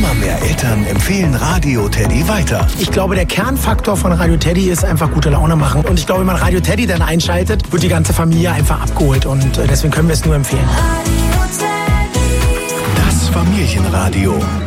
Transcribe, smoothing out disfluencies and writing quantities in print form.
Immer mehr Eltern empfehlen Radio Teddy weiter. Ich glaube, der Kernfaktor von Radio Teddy ist einfach gute Laune machen. Und ich glaube, wenn man Radio Teddy dann einschaltet, wird die ganze Familie einfach abgeholt. Und deswegen können wir es nur empfehlen. Das Familienradio.